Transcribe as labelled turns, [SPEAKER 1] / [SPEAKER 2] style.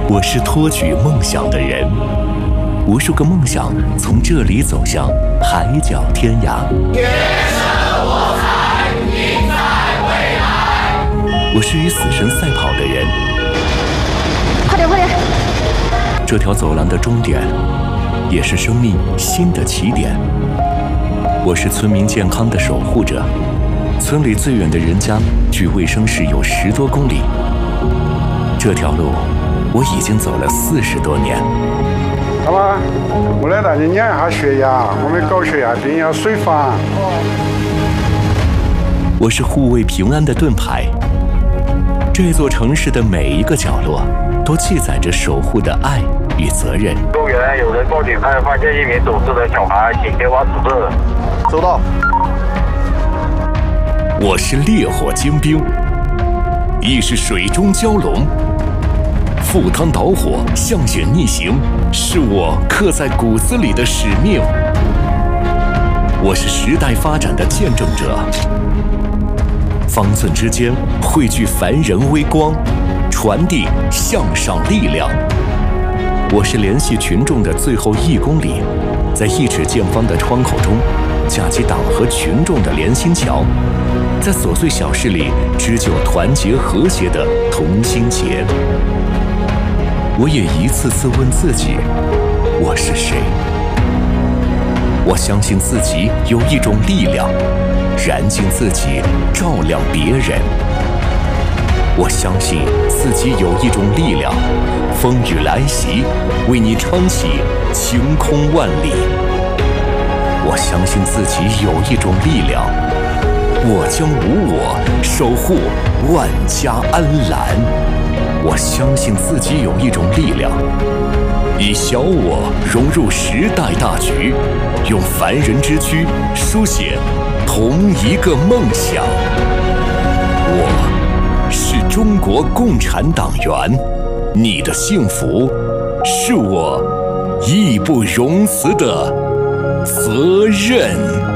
[SPEAKER 1] 我是托举梦想的人，无数个梦想从这里走向海角天涯。
[SPEAKER 2] 天生我材必在未来。
[SPEAKER 1] 我是与死神赛跑的人，
[SPEAKER 3] 快点快点！
[SPEAKER 1] 这条走廊的终点，也是生命新的起点。我是村民健康的守护者，村里最远的人家距卫生室有10多公里。这条路我已经走了40多年。
[SPEAKER 4] 好吧，我来带你量一下血压，我们高血压病要随访。
[SPEAKER 1] 我是护卫平安的盾牌，这座城市的每一个角落都记载着守护的爱与责任。
[SPEAKER 5] 公园有人报警看发现1名走失的小孩，请前往指示。
[SPEAKER 6] 收到。
[SPEAKER 1] 我是烈火精兵，亦是水中蛟龙。赴汤蹈火，向险逆行，是我刻在骨子里的使命。我是时代发展的见证者，方寸之间汇聚凡人微光，传递向上力量。我是联系群众的最后1公里，在1尺见方的窗口中架起党和群众的连心桥，在琐碎小事里织就团结和谐的同心结。我也一次次问自己，我是谁？我相信自己有一种力量，燃尽自己，照亮别人。我相信自己有一种力量，风雨来袭，为你撑起晴空万里。我相信自己有一种力量，我将无我，守护万家安澜。我相信自己有一种力量，以小我融入时代大局，用凡人之躯书写同一个梦想。我是中国共产党员，你的幸福是我义不容辞的责任。